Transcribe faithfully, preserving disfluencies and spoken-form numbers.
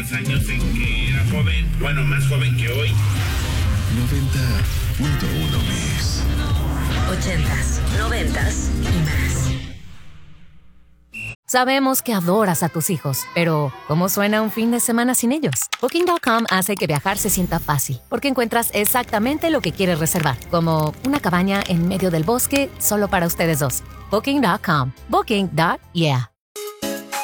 Años en que era joven, bueno, más joven que hoy. noventa punto uno Mix. Ochentas, noventas y más. Sabemos que adoras a tus hijos, pero ¿cómo suena un fin de semana sin ellos? Booking punto com hace que viajar se sienta fácil, porque encuentras exactamente lo que quieres reservar, como una cabaña en medio del bosque solo para ustedes dos. Booking punto com. Booking. Yeah.